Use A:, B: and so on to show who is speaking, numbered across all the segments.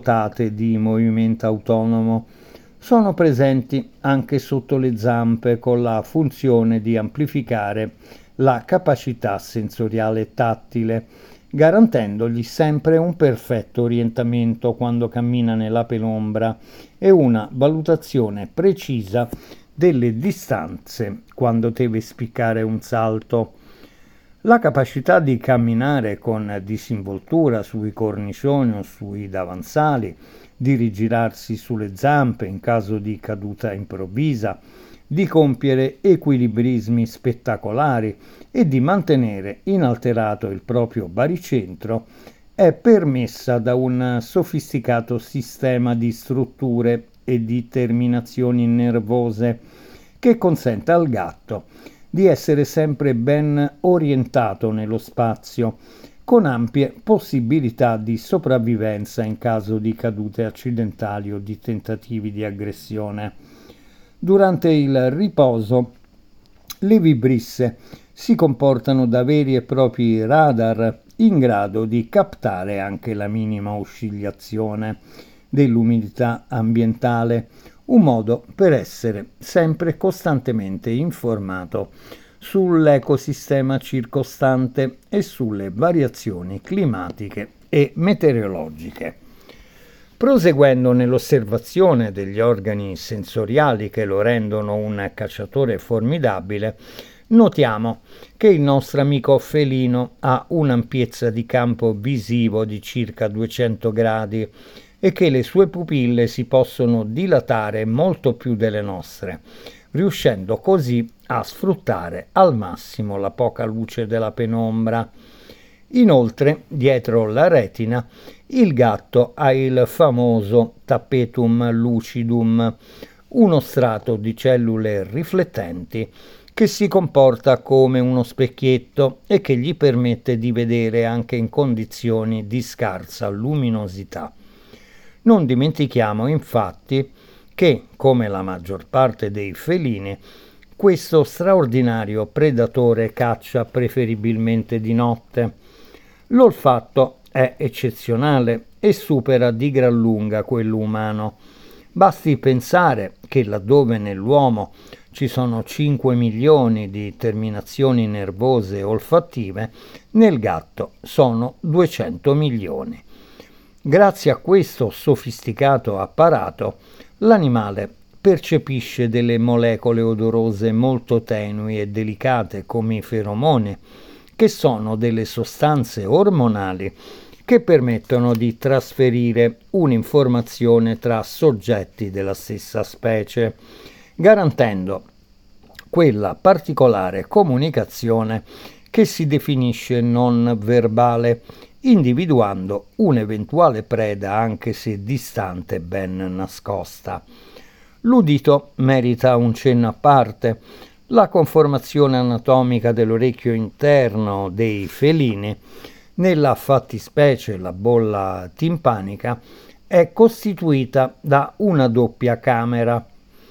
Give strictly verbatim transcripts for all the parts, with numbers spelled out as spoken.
A: dotate di movimento autonomo. Sono presenti anche sotto le zampe con la funzione di amplificare la capacità sensoriale tattile, garantendogli sempre un perfetto orientamento quando cammina nella penombra e una valutazione precisa delle distanze quando deve spiccare un salto. La capacità di camminare con disinvoltura sui cornicioni o sui davanzali, di rigirarsi sulle zampe in caso di caduta improvvisa, di compiere equilibrismi spettacolari e di mantenere inalterato il proprio baricentro è permessa da un sofisticato sistema di strutture e di terminazioni nervose che consente al gatto di essere sempre ben orientato nello spazio, con ampie possibilità di sopravvivenza in caso di cadute accidentali o di tentativi di aggressione. Durante il riposo, le vibrisse si comportano da veri e propri radar in grado di captare anche la minima oscillazione dell'umidità ambientale, un modo per essere sempre costantemente informato sull'ecosistema circostante e sulle variazioni climatiche e meteorologiche. Proseguendo nell'osservazione degli organi sensoriali che lo rendono un cacciatore formidabile, notiamo che il nostro amico felino ha un'ampiezza di campo visivo di circa duecento gradi e che le sue pupille si possono dilatare molto più delle nostre, riuscendo così a sfruttare al massimo la poca luce della penombra. Inoltre, dietro la retina, il gatto ha il famoso tapetum lucidum, uno strato di cellule riflettenti che si comporta come uno specchietto e che gli permette di vedere anche in condizioni di scarsa luminosità. Non dimentichiamo infatti che, come la maggior parte dei felini, questo straordinario predatore caccia preferibilmente di notte. L'olfatto è eccezionale e supera di gran lunga quello umano. Basti pensare che laddove nell'uomo ci sono cinque milioni di terminazioni nervose olfattive, nel gatto sono duecento milioni. Grazie a questo sofisticato apparato, l'animale percepisce delle molecole odorose molto tenui e delicate come i feromoni, che sono delle sostanze ormonali che permettono di trasferire un'informazione tra soggetti della stessa specie, garantendo quella particolare comunicazione che si definisce non verbale, individuando un'eventuale preda anche se distante ben nascosta. L'udito merita un cenno a parte. La conformazione anatomica dell'orecchio interno dei felini, nella fattispecie la bolla timpanica, è costituita da una doppia camera.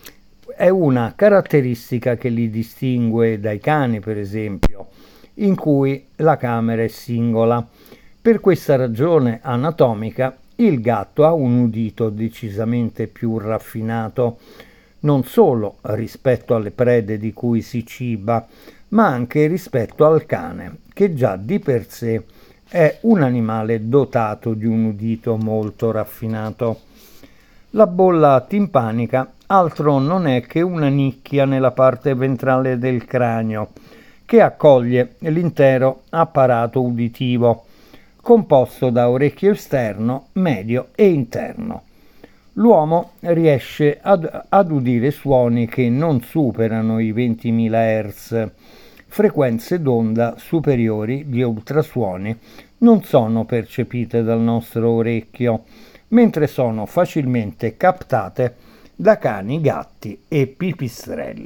A: È una caratteristica che li distingue dai cani, per esempio, in cui la camera è singola. Per questa ragione anatomica il gatto ha un udito decisamente più raffinato, non solo rispetto alle prede di cui si ciba, ma anche rispetto al cane, che già di per sé è un animale dotato di un udito molto raffinato. La bolla timpanica altro non è che una nicchia nella parte ventrale del cranio, che accoglie l'intero apparato uditivo, composto da orecchio esterno, medio e interno. L'uomo riesce ad, ad udire suoni che non superano i ventimila hertz. Frequenze d'onda superiori di ultrasuoni non sono percepite dal nostro orecchio, mentre sono facilmente captate da cani, gatti e pipistrelli.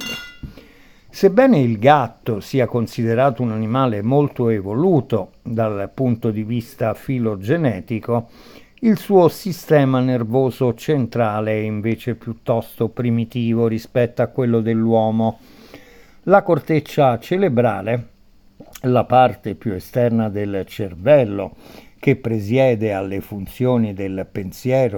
A: Sebbene il gatto sia considerato un animale molto evoluto dal punto di vista filogenetico, il suo sistema nervoso centrale è invece piuttosto primitivo rispetto a quello dell'uomo. La corteccia cerebrale, la parte più esterna del cervello che presiede alle funzioni del pensiero,